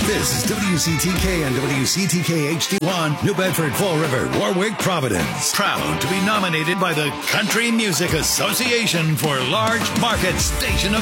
This is WCTK and WCTK HD1, New Bedford, Fall River, Warwick, Providence. Proud to be nominated by the Country Music Association for Large Market Station of